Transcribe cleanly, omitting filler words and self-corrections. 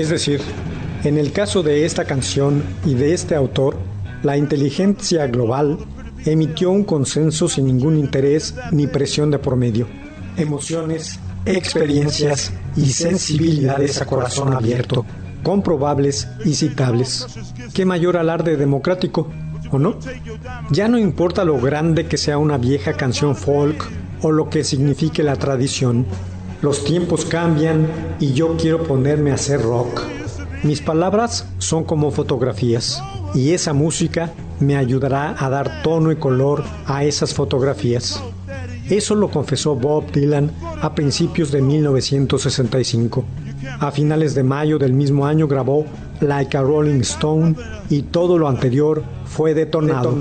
Es decir, en el caso de esta canción y de este autor, la inteligencia global emitió un consenso sin ningún interés ni presión de por medio. Emociones, experiencias y sensibilidades a corazón abierto, comprobables y citables. ¿Qué mayor alarde democrático, o no? Ya no importa lo grande que sea una vieja canción folk o lo que signifique la tradición. Los tiempos cambian y yo quiero ponerme a hacer rock. Mis palabras son como fotografías y esa música me ayudará a dar tono y color a esas fotografías. Eso lo confesó Bob Dylan a principios de 1965. A finales de mayo del mismo año grabó Like a Rolling Stone y todo lo anterior fue detonado.